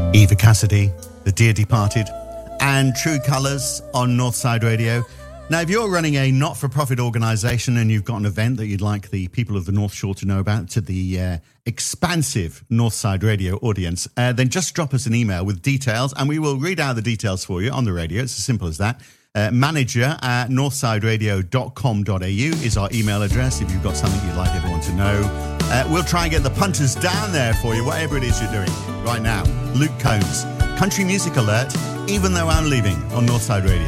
Eva Cassidy, The Dear Departed, and True Colours on Northside Radio. Now, if you're running a not-for-profit organisation and you've got an event that you'd like the people of the North Shore to know about, to the expansive Northside Radio audience, then just drop us an email with details and we will read out the details for you on the radio. It's as simple as that. Manager@northsideradio.com.au is our email address if you've got something you'd like everyone to know. We'll try and get the punters down there for you, whatever it is you're doing right now. Luke Combs, Country Music Alert, Even Though I'm Leaving on Northside Radio.